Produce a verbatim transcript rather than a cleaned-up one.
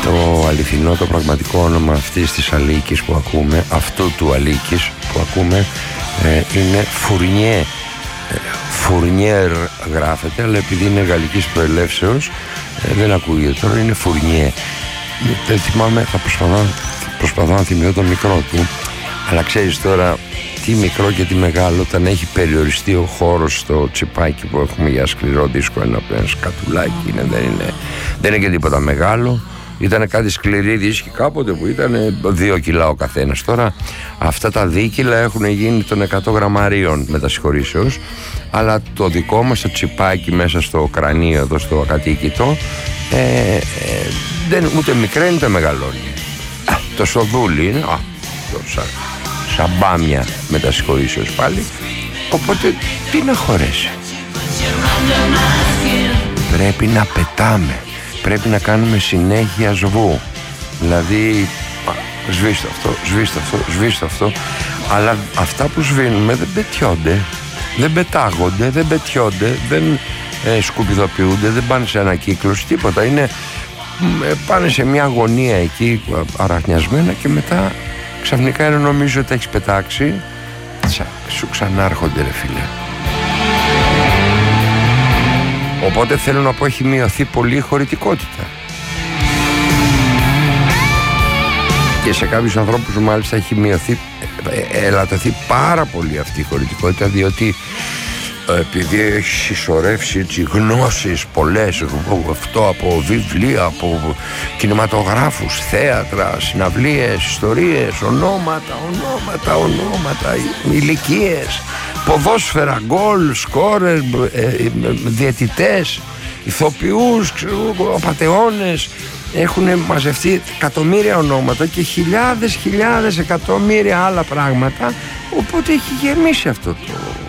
το αληθινό, το πραγματικό όνομα αυτής της Αλίκης που ακούμε, αυτού του Αλίκης που ακούμε, ε, είναι Φουρνιέ. Φουρνιέρ γράφεται, αλλά επειδή είναι γαλλικής προελεύσεως ε, δεν ακούγεται τώρα, είναι Φουρνιέ. Δεν θυμάμαι, θα προσπαθώ, προσπαθώ να θυμηθώ το μικρό του, αλλά ξέρεις τώρα τι μικρό και τι μεγάλο, όταν έχει περιοριστεί ο χώρος στο τσιπάκι που έχουμε για σκληρό δίσκο, ένα, ένα σκατουλάκι είναι, δεν, είναι, δεν είναι και τίποτα μεγάλο. Ήταν κάτι σκληρή δίσκη κάποτε που ήταν δύο κιλά ο καθένας. Τώρα αυτά τα δίκυλα έχουν γίνει των εκατό γραμμαρίων μετασχωρήσεως, αλλά το δικό μας το τσιπάκι μέσα στο κρανίο εδώ στο ακατοίκητο ε, ε, δεν, ούτε μικραίνει ούτε μεγαλώνει. Α, το σοδούλι είναι α, το σα, σαν μπάμια μετασχωρήσεως πάλι, οπότε τι να χωρέσει. Πρέπει να πετάμε, πρέπει να κάνουμε συνέχεια σβού. Δηλαδή σβήστε αυτό, σβήστε αυτό, σβήστε αυτό. Αλλά αυτά που σβήνουμε δεν πετιόνται, δεν πετάγονται, δεν πετιόνται, δεν ε, σκουπιδοποιούνται, δεν πάνε σε ανακύκλωση, τίποτα. Είναι, ε, πάνε σε μια γωνία εκεί αραχνιασμένα και μετά ξαφνικά ενώ νομίζω ότι έχεις πετάξει, τσα, σου ξανάρχονται ρε φίλε. Οπότε θέλω να πω, έχει μειωθεί πολύ η χωρητικότητα. Και σε κάποιους ανθρώπους μάλιστα έχει μειωθεί, ε, ελαττωθεί πάρα πολύ αυτή η χωρητικότητα, διότι ε, επειδή έχει συσσωρεύσει έτσι γνώσεις πολλές, αυτό από βιβλία, από κινηματογράφους, θέατρα, συναυλίες, ιστορίες, ονόματα, ονόματα, ονόματα, ηλικίες, ποδόσφαιρα, γκολ, σκόρερ, ε, ε, διαιτητές, ηθοποιούς, απατεώνες. Έχουν μαζευτεί εκατομμύρια ονόματα και χιλιάδες, χιλιάδες, εκατομμύρια άλλα πράγματα, οπότε έχει γεμίσει αυτό το